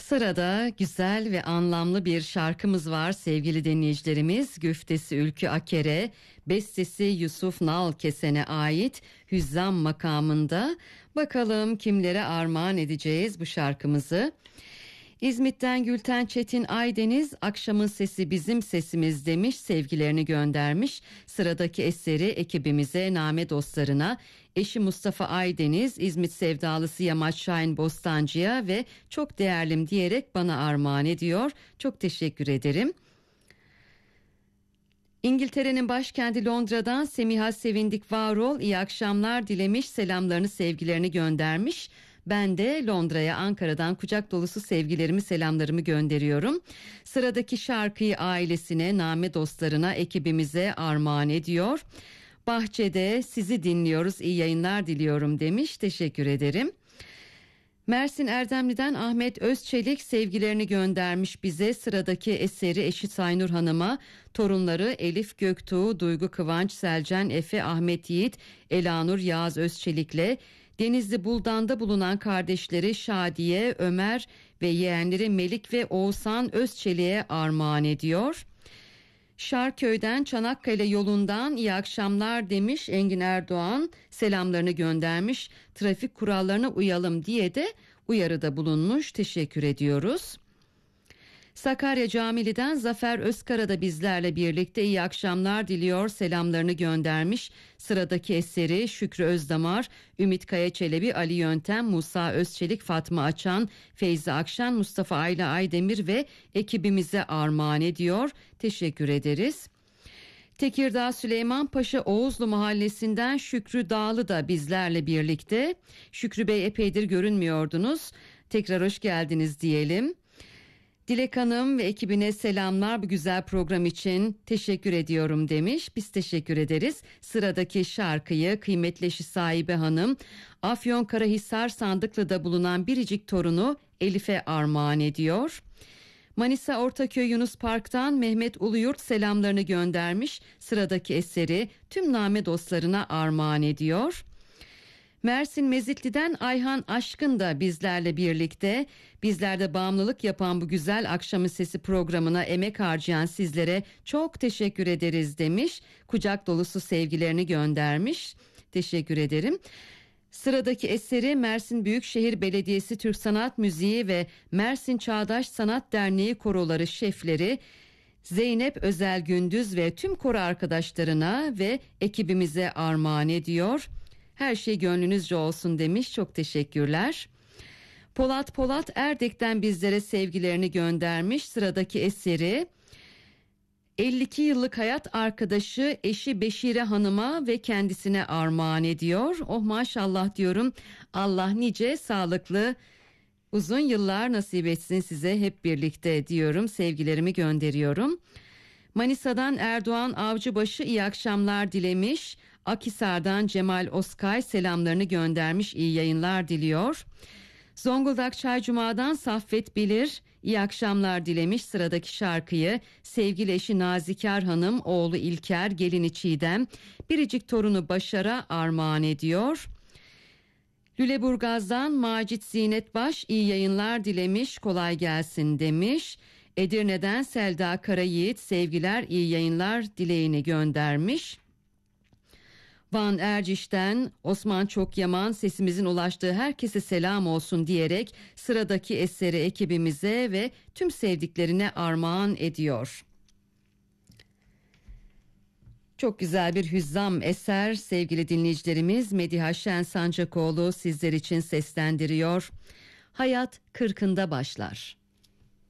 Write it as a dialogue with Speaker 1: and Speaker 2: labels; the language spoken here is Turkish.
Speaker 1: Sırada güzel ve anlamlı bir şarkımız var sevgili dinleyicilerimiz. Güftesi Ülkü Akere, bestesi Yusuf Nalkesen'e ait Hüzzam makamında. Bakalım kimlere armağan edeceğiz bu şarkımızı. İzmit'ten Gülten Çetin Aydeniz, akşamın sesi bizim sesimiz demiş, sevgilerini göndermiş. Sıradaki eseri ekibimize, Name dostlarına, eşi Mustafa Aydeniz, İzmit sevdalısı Yamaç Şahin Bostancı'ya ve çok değerlim diyerek bana armağan ediyor. Çok teşekkür ederim. İngiltere'nin başkenti Londra'dan Semiha Sevindik Varol iyi akşamlar dilemiş, selamlarını sevgilerini göndermiş. Ben de Londra'ya Ankara'dan kucak dolusu sevgilerimi selamlarımı gönderiyorum. Sıradaki şarkıyı ailesine, Name dostlarına, ekibimize armağan ediyor. Bahçede sizi dinliyoruz, iyi yayınlar diliyorum demiş, teşekkür ederim. Mersin Erdemli'den Ahmet Özçelik sevgilerini göndermiş bize. Sıradaki eseri eşi Saynur Hanım'a, torunları Elif Göktuğ, Duygu Kıvanç, Selcan Efe, Ahmet Yiğit, Elanur Yağız Özçelik'le Denizli Buldan'da bulunan kardeşleri Şadiye, Ömer ve yeğenleri Melik ve Oğuzhan Özçelik'e armağan ediyor. Şarköy'den Çanakkale yolundan iyi akşamlar demiş Engin Erdoğan, selamlarını göndermiş. Trafik kurallarına uyalım diye de uyarıda bulunmuş, teşekkür ediyoruz. Sakarya Camili'den Zafer Özkara da bizlerle birlikte iyi akşamlar diliyor, selamlarını göndermiş. Sıradaki eseri Şükrü Özdamar, Ümit Kaya Çelebi, Ali Yöntem, Musa Özçelik, Fatma Açan, Feyzi Akşan, Mustafa Ayla Aydemir ve ekibimize armağan ediyor. Teşekkür ederiz. Tekirdağ Süleymanpaşa Oğuzlu Mahallesi'nden Şükrü Dağlı da bizlerle birlikte. Şükrü Bey, epeydir görünmüyordunuz. Tekrar hoş geldiniz diyelim. Dilek Hanım ve ekibine selamlar, bu güzel program için teşekkür ediyorum demiş. Biz teşekkür ederiz. Sıradaki şarkıyı kıymetli eşi Sahibe Hanım, Afyonkarahisar Sandıklı'da bulunan biricik torunu Elif'e armağan ediyor. Manisa Ortaköy Yunus Park'tan Mehmet Uluyurt selamlarını göndermiş. Sıradaki eseri tüm Name dostlarına armağan ediyor. Mersin Mezitli'den Ayhan Aşkın da bizlerle birlikte. Bizlerde bağımlılık yapan bu güzel akşamın sesi programına emek harcayan sizlere çok teşekkür ederiz demiş. Kucak dolusu sevgilerini göndermiş. Teşekkür ederim. Sıradaki eseri Mersin Büyükşehir Belediyesi Türk Sanat Müziği ve Mersin Çağdaş Sanat Derneği koroları şefleri Zeynep Özel Gündüz ve tüm koro arkadaşlarına ve ekibimize armağan ediyor. Her şey gönlünüzce olsun demiş, çok teşekkürler. Polat Erdek'ten bizlere sevgilerini göndermiş. Sıradaki eseri 52 yıllık hayat arkadaşı eşi Beşire Hanım'a ve kendisine armağan ediyor. Oh maşallah diyorum, Allah nice sağlıklı uzun yıllar nasip etsin size hep birlikte diyorum, sevgilerimi gönderiyorum. Manisa'dan Erdoğan Avcıbaşı iyi akşamlar dilemiş. Akhisar'dan Cemal Oskay selamlarını göndermiş, iyi yayınlar diliyor. Zonguldak Çaycuma'dan Saffet Bilir iyi akşamlar dilemiş. Sıradaki şarkıyı sevgili eşi Nazikar Hanım, oğlu İlker, gelini Çiğdem, biricik torunu Başar'a armağan ediyor. Lüleburgaz'dan Macit Zinet Baş iyi yayınlar dilemiş, kolay gelsin demiş. Edirne'den Selda Karayiğit sevgiler, iyi yayınlar dileğini göndermiş. Van Erciş'ten Osman Çokyaman sesimizin ulaştığı herkese selam olsun diyerek sıradaki eseri ekibimize ve tüm sevdiklerine armağan ediyor. Çok güzel bir hüzzam eser sevgili dinleyicilerimiz, Mediha Şen Sancakoğlu sizler için seslendiriyor. Hayat 40'ında başlar.